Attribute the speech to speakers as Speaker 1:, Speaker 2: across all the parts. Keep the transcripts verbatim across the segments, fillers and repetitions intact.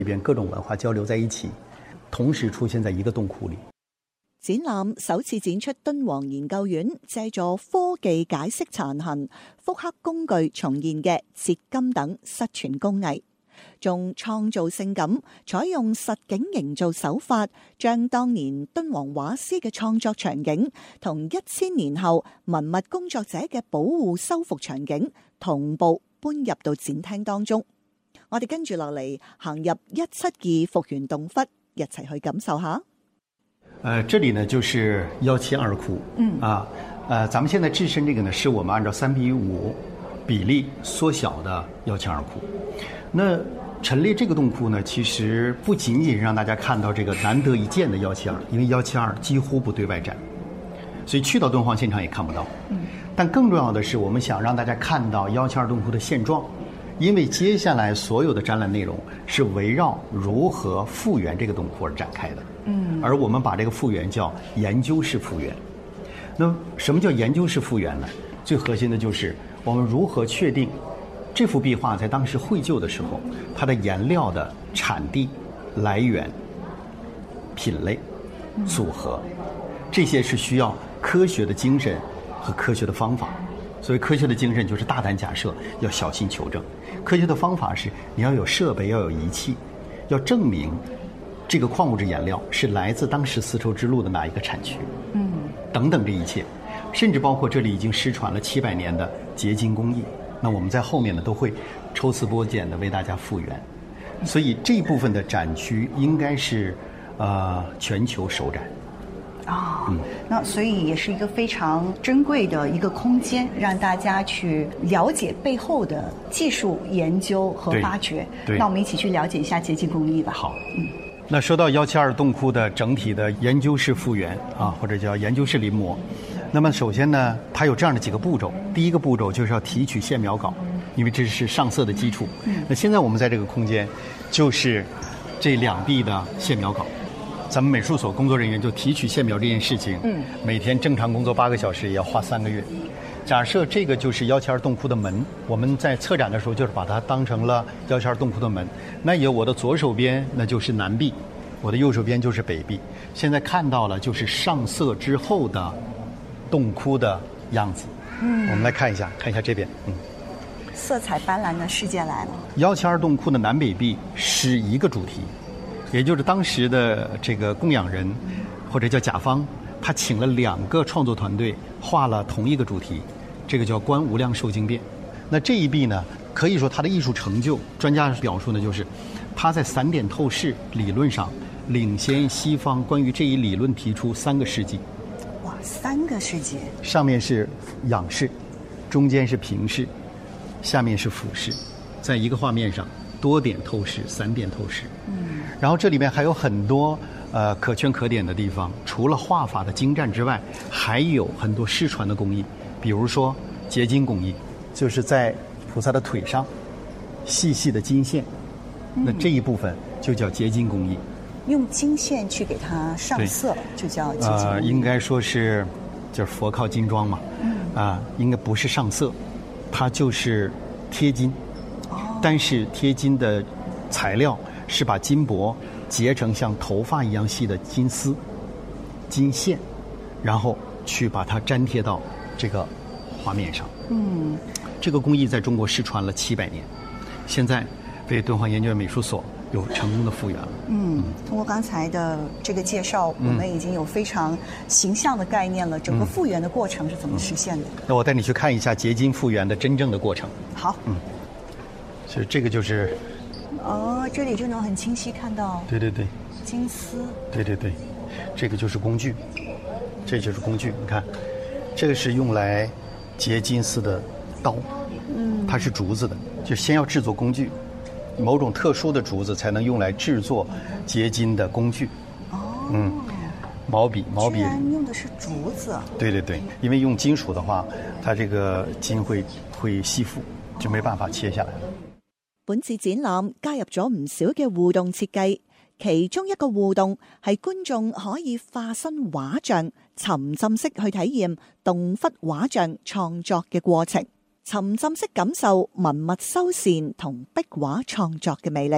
Speaker 1: 里邊各種文化交流在一起，同時出現在一個洞窟裏。
Speaker 2: 展覽首次展出敦煌研究院借助科技解釋殘痕、複刻工具重現嘅折金等失傳工藝，仲創造性咁採用實景營造手法，將當年敦煌畫師嘅創作場景同一千年後文物工作者嘅保護修復場景同步搬入到展廳當中。我哋跟住落嚟行入一七二復原洞窟，一齊去感受下。
Speaker 1: 呃，這裡呢就是幺七二窟，嗯啊，呃，咱們現在置身這個呢，是我們按照三比五比例縮小的幺七二窟。那陳列這個洞窟呢，其實不僅僅讓大家看到這個難得一見的幺七二，因為幺七二幾乎不對外展，所以去到敦煌現場也看不到。嗯，但更重要的是，我們想讓大家看到幺七二洞窟的現狀。因為接下來所有的展覽內容是圍繞如何復原這個洞窟而展開的，嗯，而我們把這個復原叫研究式復原。那什麼叫研究式復原呢？最核心的就是我們如何確定這幅壁畫在當時繪就的時候，它的顏料的產地、來源、品類、組合，這些是需要科學的精神和科學的方法。所以科學的精神就是大膽假設，要小心求證。科學的方法是你要有設備，要有儀器，要證明這個礦物質顏料是來自當時絲綢之路的哪一個產區，嗯，等等這一切，甚至包括這裡已經失傳了七百年的結晶工藝。那我們在後面呢都會抽絲剝繭的為大家復原。所以這一部分的展區應該是呃全球首展。
Speaker 3: 啊、哦嗯，那所以也是一個非常珍貴的一個空間，讓大家去了解背後的技術研究和發掘。對，那我們一起去了解一下結晶工藝吧。
Speaker 1: 好，嗯，那說到幺七二洞窟的整體的研究式復原啊，或者叫研究式臨摹，那麼首先呢，它有這樣的幾個步驟。第一個步驟就是要提取線描稿，因為這是上色的基礎。嗯，那現在我們在這個空間，就是這兩壁的線描稿。咱們美術所工作人員就提取線描這件事情，嗯，每天正常工作八個小時，也要花三個月。假設這個就是幺七二洞窟的門，我們在策展的時候就是把它當成了幺七二洞窟的門。那有我的左手邊，那就是南壁，我的右手邊就是北壁。現在看到了就是上色之後的洞窟的樣子。嗯，我們來看一下，看一下這邊，嗯，
Speaker 3: 色彩斑斕的世界來了。
Speaker 1: 幺七二洞窟的南北壁是一個主題。也就是當時的這個供養人，或者叫甲方，他請了兩個創作團隊畫了同一個主題，這個叫《觀無量壽經變》。那這一壁呢，可以說它的藝術成就，專家表述呢，就是它在散點透視理論上領先西方關於這一理論提出三個世紀。
Speaker 3: 哇，三個世紀！
Speaker 1: 上面是仰視，中間是平視，下面是俯視，在一個畫面上多點透視，散點透視。嗯。然後這裡面還有很多呃可圈可點的地方，除了畫法的精湛之外，還有很多失傳的工藝，比如說結晶工藝，就是在菩薩的腿上細細的金線，嗯、那這一部分就叫結晶工藝。
Speaker 3: 用金線去給它上色，就叫結晶工藝。
Speaker 1: 呃，應該說是就是佛靠金裝嘛，嗯、啊，應該不是上色，它就是貼金，哦、但是貼金的材料是把金箔結成像頭髮一樣細的金絲、金線，然後去把它粘貼到這個畫面上。嗯，這個工藝在中國失傳了七百年，現在被敦煌研究院美術所有成功的復原了。
Speaker 3: 嗯，通過剛才的這個介紹，我們已經有非常形象的概念了。整個復原的過程是怎麼實現的？
Speaker 1: 那我帶你去看一下結晶復原的真正的過程。
Speaker 3: 好。
Speaker 1: 嗯，所以這個就是。
Speaker 3: 哦，這裡就能很清晰看到。
Speaker 1: 對對對，
Speaker 3: 金絲。
Speaker 1: 對對對，這個就是工具，這就是工具。你看，這個是用來結金絲的刀，嗯，它是竹子的，就先要製作工具，某種特殊的竹子才能用來製作結金的工具。哦，嗯，毛筆，毛筆。居然用的是竹子。對對對，因為用金屬的話，它這個金會會吸附，就沒辦法切下來。
Speaker 2: 本次展覽加入咗唔少嘅互動設計，其中一個互動係觀眾可以化身畫像，沉浸式去體驗洞窟畫像創作嘅過程，沉浸式感受文物修繕同壁畫創作嘅魅力。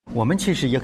Speaker 1: 我们其实也